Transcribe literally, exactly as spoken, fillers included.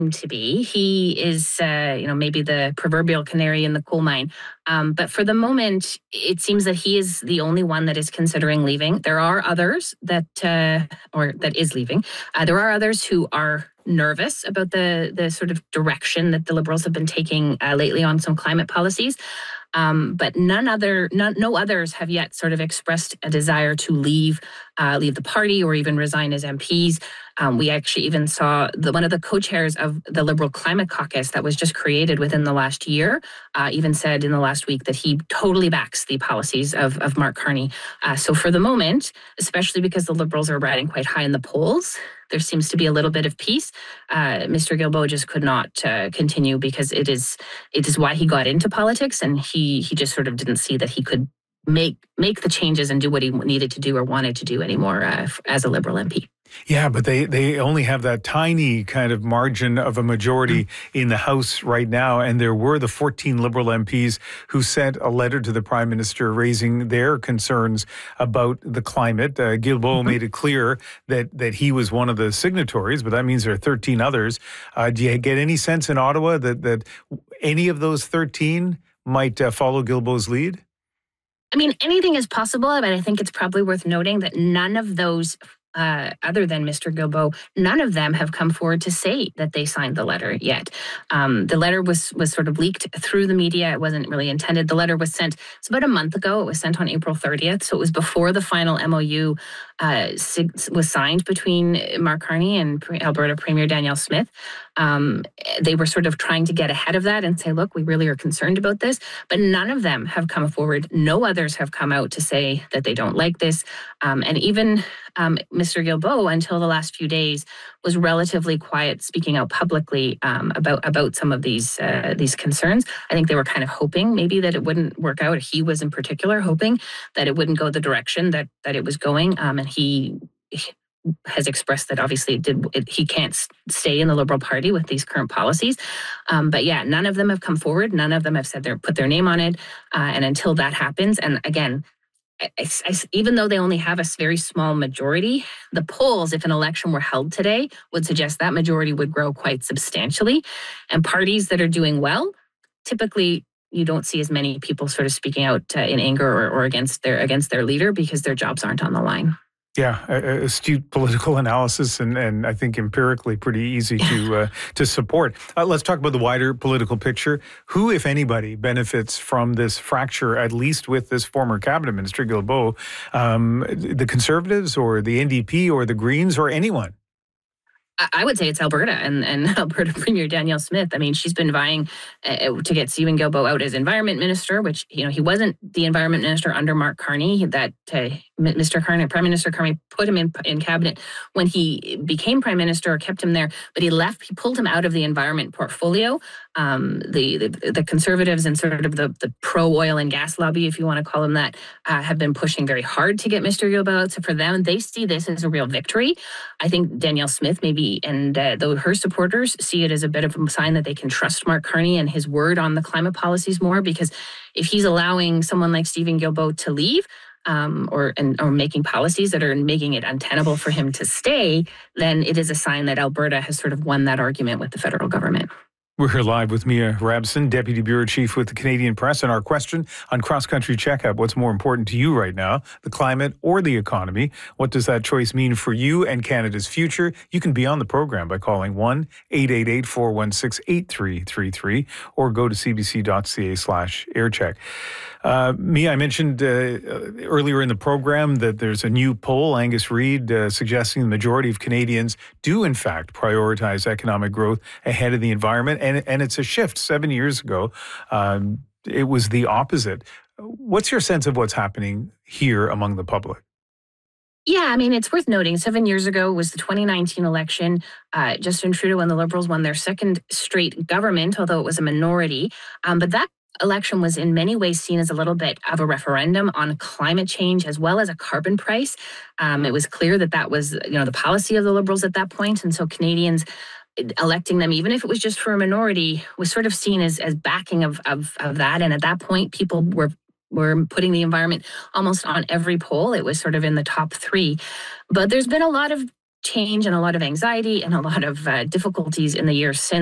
to be. He is, uh, you know, maybe the proverbial canary in the coal mine. Um, but for the moment, it seems that he is the only one that is considering leaving. There are others that, uh, or that is leaving. Uh, there are others who are nervous about the the sort of direction that the Liberals have been taking uh, lately on some climate policies. Um, but none other, none, no others have yet sort of expressed a desire to leave, uh, leave the party or even resign as M Ps. Um, we actually even saw the, one of the co-chairs of the Liberal Climate Caucus that was just created within the last year, uh, even said in the last week that he totally backs the policies of, of Mark Carney. Uh, so for the moment, especially because the Liberals are riding quite high in the polls, there seems to be a little bit of peace. Uh, Mister Guilbeault just could not uh, continue because it is it is why he got into politics, and he he just sort of didn't see that he could make make the changes and do what he needed to do or wanted to do anymore uh, as a Liberal M P. Yeah, but they, they only have that tiny kind of margin of a majority mm-hmm. in the House right now. And there were the fourteen Liberal M Ps who sent a letter to the Prime Minister raising their concerns about the climate. Uh, Guilbeault mm-hmm. made it clear that, that he was one of the signatories, but that means there are thirteen others. Uh, do you get any sense in Ottawa that, that any of those thirteen might uh, follow Guilbeault's lead? I mean, anything is possible, but I think it's probably worth noting that none of those Uh, other than Mister Guilbeault, none of them have come forward to say that they signed the letter yet. Um, the letter was was sort of leaked through the media. It wasn't really intended. The letter was sent, it's about a month ago. It was sent on April thirtieth. So it was before the final M O U uh, was signed between Mark Carney and Alberta Premier Danielle Smith. Um, they were sort of trying to get ahead of that and say, look, we really are concerned about this. But none of them have come forward. No others have come out to say that they don't like this. Um, and even um, Mister Guilbeault, until the last few days, was relatively quiet, speaking out publicly um, about about some of these uh, these concerns. I think they were kind of hoping maybe that it wouldn't work out. He was in particular hoping that it wouldn't go the direction that that it was going. Um, and he has expressed that obviously it did, it, he can't stay in the Liberal Party with these current policies. Um, but yeah, none of them have come forward. None of them have said they're put their name on it. Uh, and until that happens, and again, I, I, even though they only have a very small majority, the polls, if an election were held today, would suggest that majority would grow quite substantially. And parties that are doing well, typically you don't see as many people sort of speaking out uh, in anger or, or against their against their leader because their jobs aren't on the line. Yeah, uh, astute political analysis and, and I think empirically pretty easy to uh, to support. Uh, let's talk about the wider political picture. Who, if anybody, benefits from this fracture, at least with this former cabinet minister, Guilbeault? Um, the Conservatives or the N D P or the Greens or anyone? I would say it's Alberta and, and Alberta Premier Danielle Smith. I mean, she's been vying uh, to get Stephen Guilbeault out as Environment Minister, which, you know, he wasn't the Environment Minister under Mark Carney. That uh, Mister Carney, Prime Minister Carney put him in, in cabinet when he became Prime Minister, or kept him there, but he left, he pulled him out of the environment portfolio. Um, the, the the Conservatives and sort of the, the pro-oil and gas lobby, if you want to call them that, uh, have been pushing very hard to get Mister Guilbeault out. So for them, they see this as a real victory. I think Danielle Smith maybe and uh, though her supporters see it as a bit of a sign that they can trust Mark Carney and his word on the climate policies more, because if he's allowing someone like Stephen Guilbeault to leave um, or and or making policies that are making it untenable for him to stay, then it is a sign that Alberta has sort of won that argument with the federal government. We're here live with Mia Rabson, Deputy Bureau Chief with the Canadian Press, and our question on Cross Country Checkup: what's more important to you right now, the climate or the economy? What does that choice mean for you and Canada's future? You can be on the program by calling one eight eight eight, four one six, eight three three three or go to cbc.ca slash aircheck. Uh, Mia, I mentioned uh, earlier in the program that there's a new poll, Angus Reid, uh, suggesting the majority of Canadians do, in fact, prioritize economic growth ahead of the environment. And, and it's a shift. Seven years ago, um, it was the opposite. What's your sense of what's happening here among the public? Yeah, I mean, it's worth noting, seven years ago was the twenty nineteen election. Uh, Justin Trudeau and the Liberals won their second straight government, although it was a minority. Um, but that election was in many ways seen as a little bit of a referendum on climate change as well as a carbon price. Um, it was clear that that was, you know, the policy of the Liberals at that point. And so Canadians electing them, even if it was just for a minority, was sort of seen as as backing of of, of that. And at that point, people were were putting the environment almost on every poll. It was sort of in the top three. But there's been a lot of change and a lot of anxiety and a lot of uh, difficulties in the years since.